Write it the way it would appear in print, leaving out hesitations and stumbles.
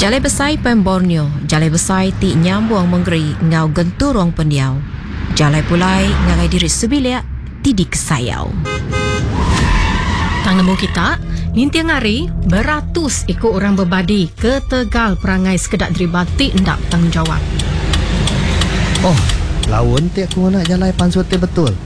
Jalai besai pen Borneo, jalai besai ti nyambung menggeri ngau genturong pendiau. Jalai pulai ngagai diri sebilia tidi kesayau. Tang nemu kita, nintiang hari beratus ikut orang berbadi ke Tegal perangai sekedak deribati ndak tanggungjawab. Oh, lawan ti aku nak jalai pansuti betul.